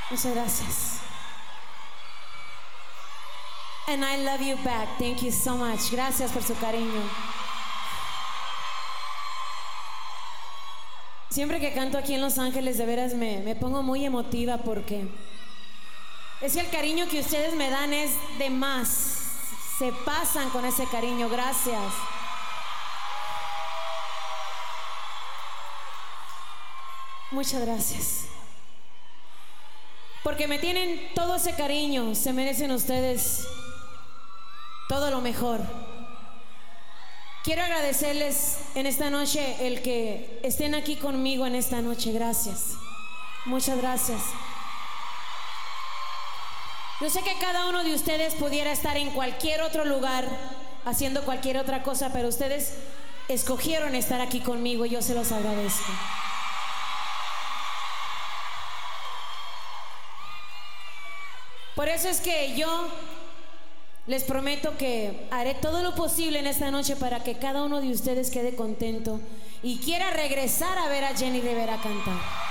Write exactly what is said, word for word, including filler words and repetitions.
Muchas gracias. And I love you back. Thank you so much. Gracias por su cariño. Siempre que canto aquí en Los Ángeles, de veras me, me pongo muy emotiva porque es que el cariño que ustedes me dan es de más. Se pasan con ese cariño. Gracias. Muchas gracias. Porque me tienen todo ese cariño. Se merecen ustedes todo lo mejor. Quiero agradecerles en esta noche el que estén aquí conmigo en esta noche. Gracias. Muchas gracias. Yo sé que cada uno de ustedes pudiera estar en cualquier otro lugar haciendo cualquier otra cosa, pero ustedes escogieron estar aquí conmigo y yo se los agradezco. Por eso es que yo les prometo que haré todo lo posible en esta noche para que cada uno de ustedes quede contento y quiera regresar a ver a Jenni Rivera cantar.